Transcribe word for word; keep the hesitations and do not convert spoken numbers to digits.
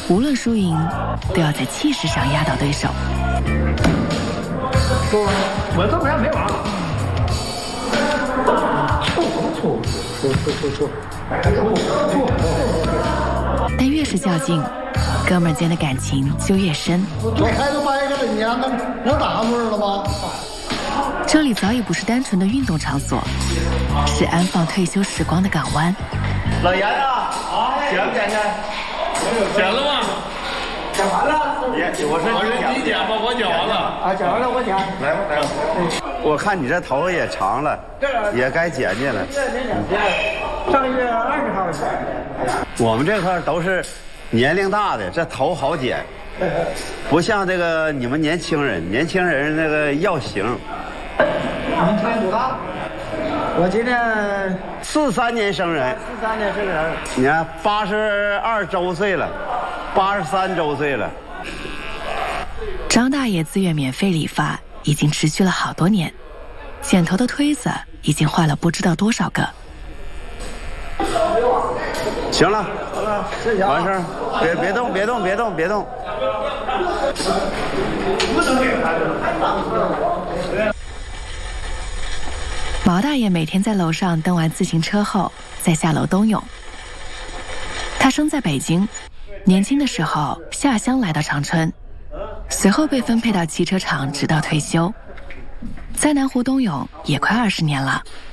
无论输赢，都要在气势上压倒对手。 说，我这边没完。错错错错错错，哎，错错错。 但越是较劲，哥们儿间的感情就越深。 我开都掰开了，你还能能打上对了吗？ 这里早已不是单纯的运动场所，是安放退休时光的港湾。 老严啊，啊，剪不剪去？ 剪了吗？ 剪完了。也，我说你剪吧，我剪完了。 啊，剪完了我剪。 来吧，来吧。我看你这头发也长了，也该剪剪了。 上月二十号剪。 我们这块都是年龄大的，这头好剪，不像这个你们年轻人，年轻人那个要型。 您今年多大？我今年四三年生人。 四三年生人。 你看，八十二周岁了，八十三周岁了。 张大爷自愿免费理发已经持续了好多年，剪头的推子已经换了不知道多少个。 行了， 好了，谢谢啊。 完事儿，别别动，别动，别动，别动。 毛大爷每天在楼上蹬完自行车后，再下楼冬泳。他生在北京，年轻的时候下乡来到长春，随后被分配到汽车厂，直到退休。在南湖冬泳也快二十年了。